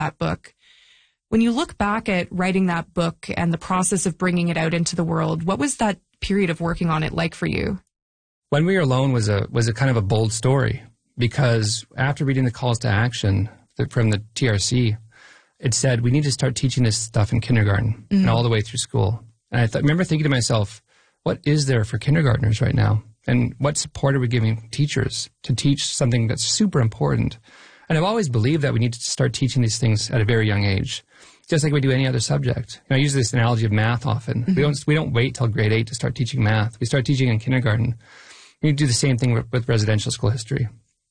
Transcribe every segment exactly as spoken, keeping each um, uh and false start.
that book. When you look back at writing that book and the process of bringing it out into the world, what was that period of working on it like for you? When We Were Alone was a was a kind of a bold story, because after reading the calls to action from the T R C, it said we need to start teaching this stuff in kindergarten mm-hmm. and all the way through school. And I th- remember thinking to myself, what is there for kindergartners right now? And what support are we giving teachers to teach something that's super important? And I've always believed that we need to start teaching these things at a very young age, just like we do any other subject. You know, I use this analogy of math often. Mm-hmm. We don't we don't wait till grade eight to start teaching math. We start teaching in kindergarten. We do the same thing with, with residential school history.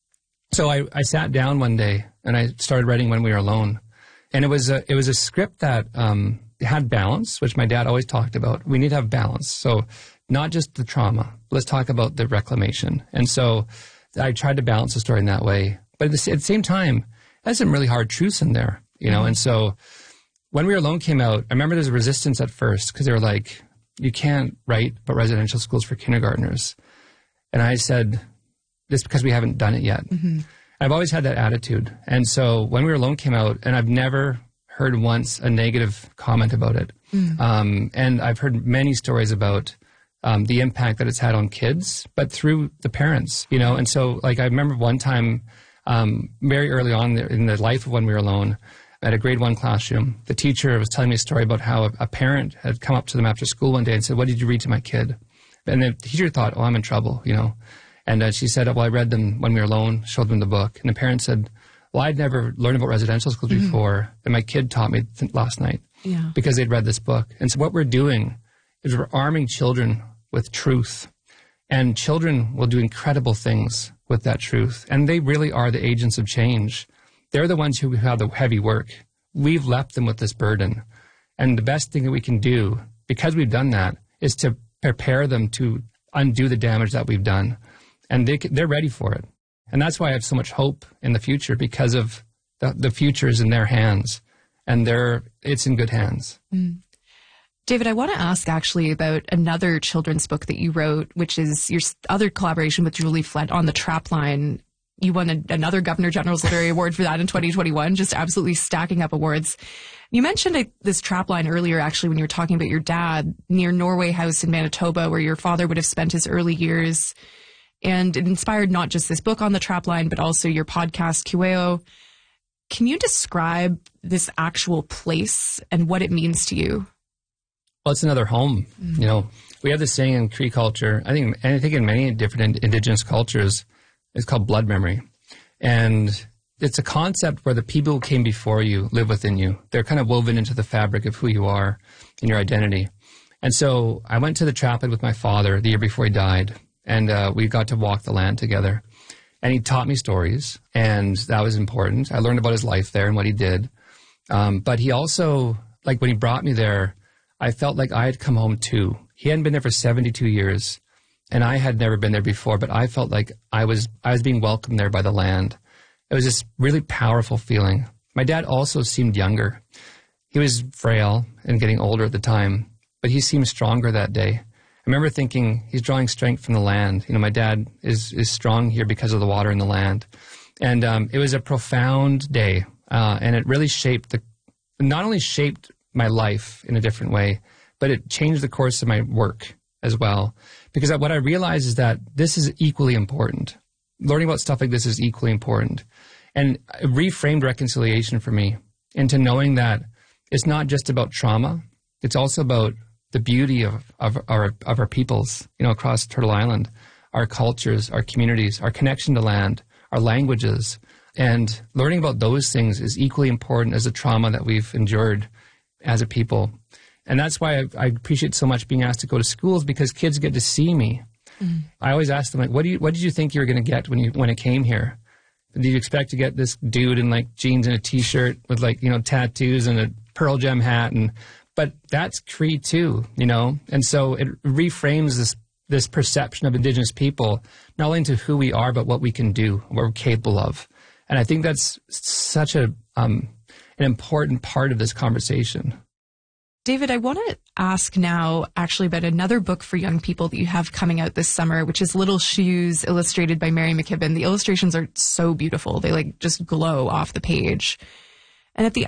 So I, I sat down one day and I started writing When We Were Alone. And it was a, it was a script that um, had balance, which my dad always talked about. We need to have balance. So not just the trauma. Let's talk about the reclamation. And so I tried to balance the story in that way. But at the, at the same time, there's some really hard truths in there, you know. Mm-hmm. And so When We Were Alone came out, I remember there was a resistance at first because they were like, you can't write about residential schools for kindergartners. And I said, this is because we haven't done it yet. Mm-hmm. I've always had that attitude. And so When We Were Alone came out, and I've never heard once a negative comment about it. Mm. Um, and I've heard many stories about um, the impact that it's had on kids, but through the parents, you know. And so, like, I remember one time um, very early on in the life of When We Were Alone, at a grade one classroom, the teacher was telling me a story about how a, a parent had come up to them after school one day and said, what did you read to my kid? And the teacher thought, oh, I'm in trouble, you know. And uh, she said, well, I read them When We Were Alone, showed them the book. And the parent said, well, I'd never learned about residential schools mm-hmm. before, and my kid taught me th- last night yeah. because they'd read this book. And so what we're doing is we're arming children with truth. And children will do incredible things with that truth. And they really are the agents of change. They're the ones who have the heavy work. We've left them with this burden. And the best thing that we can do, because we've done that, is to prepare them to undo the damage that we've done. And they, they're ready for it. And that's why I have so much hope in the future, because of the, the future is in their hands. And they're, it's in good hands. Mm. David, I want to ask actually about another children's book that you wrote, which is your other collaboration with Julie Flett on The Trapline. You won a, another Governor General's Literary Award for that in twenty twenty-one, just absolutely stacking up awards. You mentioned uh, this trapline earlier, actually, when you were talking about your dad near Norway House in Manitoba, where your father would have spent his early years. And it inspired not just this book on the trapline, but also your podcast, Kiweo. Can you describe this actual place and what it means to you? Well, it's another home. Mm-hmm. You know, we have this saying in Cree culture, I think, and I think in many different Indigenous cultures, it's called blood memory. And it's a concept where the people who came before you live within you. They're kind of woven into the fabric of who you are and your identity. And so I went to the trapline with my father the year before he died, and uh, we got to walk the land together. And he taught me stories, and that was important. I learned about his life there and what he did. Um, but he also, like when he brought me there, I felt like I had come home too. He hadn't been there for seventy-two years, and I had never been there before, but I felt like I was I was being welcomed there by the land. It was this really powerful feeling. My dad also seemed younger. He was frail and getting older at the time, but he seemed stronger that day. I remember thinking, he's drawing strength from the land. You know, my dad is is strong here because of the water in the land. And um, it was a profound day, uh, and it really shaped the, not only shaped my life in a different way, but it changed the course of my work as well. Because what I realized is that this is equally important. Learning about stuff like this is equally important. And it reframed reconciliation for me into knowing that it's not just about trauma. It's also about the beauty of, of, our, of our peoples, you know, across Turtle Island, our cultures, our communities, our connection to land, our languages. And learning about those things is equally important as the trauma that we've endured as a people. And that's why I, I appreciate so much being asked to go to schools, because kids get to see me. Mm. I always ask them, like, what do you, what did you think you were going to get when you when it came here? Did you expect to get this dude in like jeans and a t-shirt with like, you know, tattoos and a Pearl Jam hat? And but that's Cree too, you know? And so it reframes this this perception of Indigenous people, not only into who we are, but what we can do, what we're capable of. And I think that's such a um, an important part of this conversation. David, I want to ask now actually about another book for young people that you have coming out this summer, which is Little Shoes, illustrated by Mary McKibben. The illustrations are so beautiful. They like just glow off the page. And at the